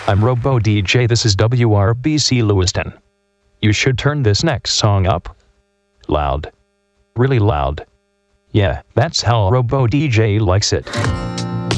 I'm Robo DJ. This is WRBC Lewiston. You should turn this next song up. Loud. Really loud. Yeah, that's how Robo DJ likes it.